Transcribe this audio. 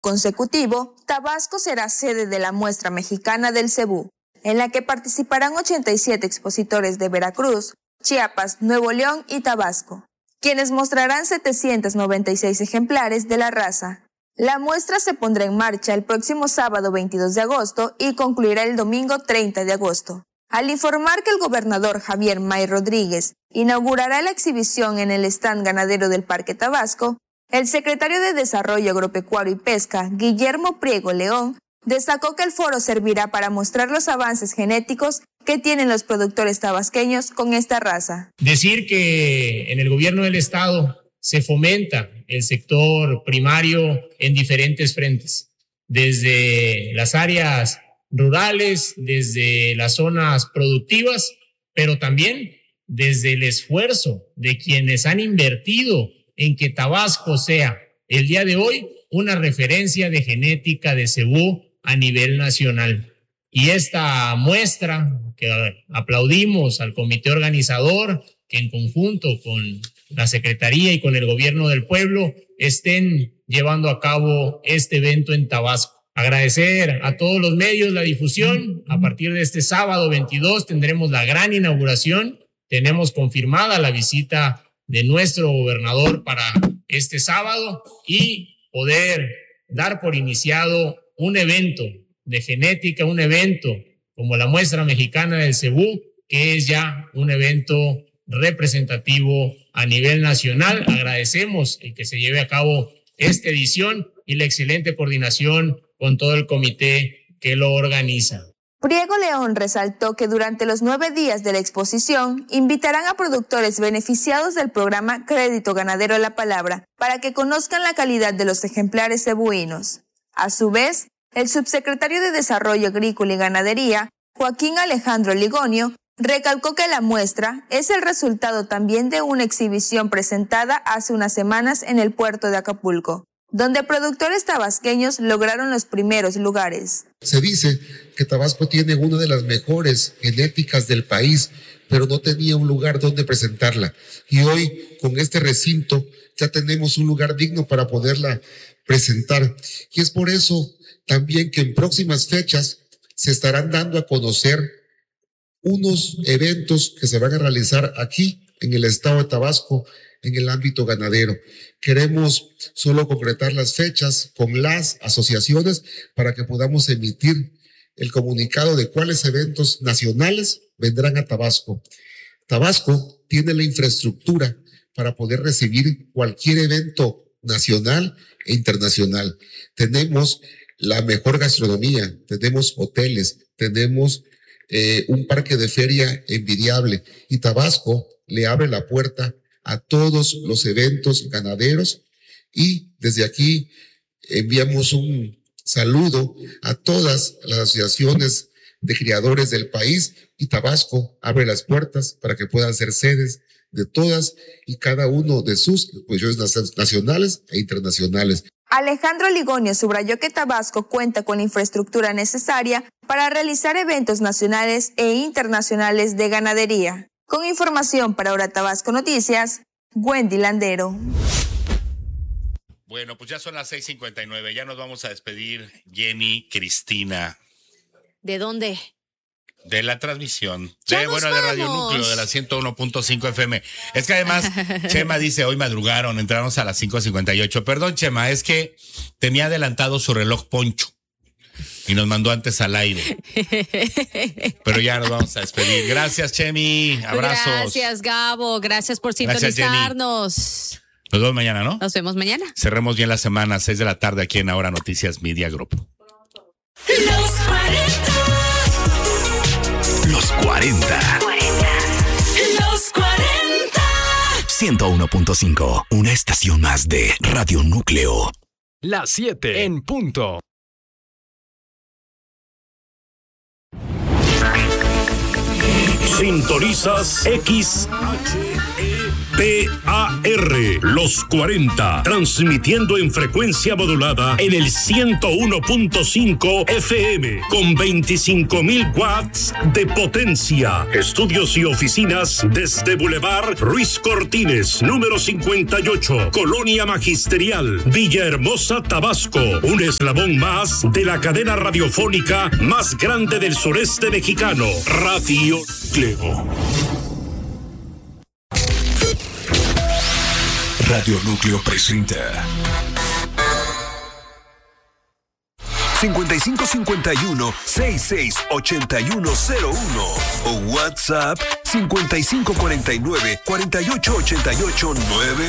consecutivo, Tabasco será sede de la muestra mexicana del cebú, en la que participarán 87 expositores de Veracruz, Chiapas, Nuevo León y Tabasco, quienes mostrarán 796 ejemplares de la raza. La muestra se pondrá en marcha el próximo sábado 22 de agosto y concluirá el domingo 30 de agosto. Al informar que el gobernador Javier May Rodríguez inaugurará la exhibición en el stand ganadero del Parque Tabasco, el secretario de Desarrollo Agropecuario y Pesca, Guillermo Priego León, destacó que el foro servirá para mostrar los avances genéticos que tienen los productores tabasqueños con esta raza. Decir que en el gobierno del estado se fomenta el sector primario en diferentes frentes, desde las áreas rurales, desde las zonas productivas, pero también desde el esfuerzo de quienes han invertido en que Tabasco sea el día de hoy una referencia de genética de cebú a nivel nacional. Y esta muestra que aplaudimos al comité organizador, que en conjunto con la Secretaría y con el gobierno del pueblo estén llevando a cabo este evento en Tabasco. Agradecer a todos los medios la difusión. A partir de este sábado 22 tendremos la gran inauguración. Tenemos confirmada la visita de nuestro gobernador para este sábado y poder dar por iniciado un evento de genética, un evento como la muestra mexicana del cebú, que es ya un evento representativo a nivel nacional. Agradecemos el que se lleve a cabo esta edición y la excelente coordinación con todo el comité que lo organiza. Priego León resaltó que durante los 9 días de la exposición invitarán a productores beneficiados del programa Crédito Ganadero a la Palabra para que conozcan la calidad de los ejemplares cebuinos. A su vez, el subsecretario de Desarrollo Agrícola y Ganadería, Joaquín Alejandro Ligonio, recalcó que la muestra es el resultado también de una exhibición presentada hace unas semanas en el puerto de Acapulco, donde productores tabasqueños lograron los primeros lugares. Se dice que Tabasco tiene una de las mejores genéticas del país, pero no tenía un lugar donde presentarla. Y hoy, con este recinto, ya tenemos un lugar digno para poderla presentar. Y es por eso también que en próximas fechas se estarán dando a conocer unos eventos que se van a realizar aquí en el estado de Tabasco en el ámbito ganadero. Queremos solo concretar las fechas con las asociaciones para que podamos emitir el comunicado de cuáles eventos nacionales vendrán a Tabasco. Tabasco tiene la infraestructura para poder recibir cualquier evento nacional e internacional. Tenemos la mejor gastronomía, tenemos hoteles, tenemos un parque de feria envidiable y Tabasco le abre la puerta a todos los eventos ganaderos y desde aquí enviamos un saludo a todas las asociaciones de criadores del país y Tabasco abre las puertas para que puedan ser sedes de todas y cada uno de sus exposiciones nacionales e internacionales. Alejandro Ligonio subrayó que Tabasco cuenta con la infraestructura necesaria para realizar eventos nacionales e internacionales de ganadería. Con información para Ahora Tabasco Noticias, Wendy Landero. Bueno, pues ya son las 6:59, ya nos vamos a despedir, Jenny, Cristina. ¿De dónde? De la transmisión, de Radio Núcleo, de la 101.5 FM. Es que además, Chema dice, hoy madrugaron, entramos a las 5:58. Perdón, Chema, es que tenía adelantado su reloj Poncho y nos mandó antes al aire. Pero ya nos vamos a despedir. Gracias, Chemi, abrazos. Gracias, Gabo, gracias por sintonizarnos. Nos vemos mañana, ¿no? Nos vemos mañana. Cerremos bien la semana, 6 de la tarde aquí en Ahora Noticias Media Group. Los 40. Los 40. Los 40. 101.5, una estación más de Radio Núcleo. Las 7 en punto. Sintonizas XHET Los 40, transmitiendo en frecuencia modulada en el 101.5 FM con 25,000 watts de potencia. Estudios y oficinas desde Boulevard Ruiz Cortines, número 58, Colonia Magisterial, Villahermosa, Tabasco. Un eslabón más de la cadena radiofónica más grande del sureste mexicano, Radio Núcleo. Radio Núcleo presenta 5551-668101 o WhatsApp 5549-4888-9.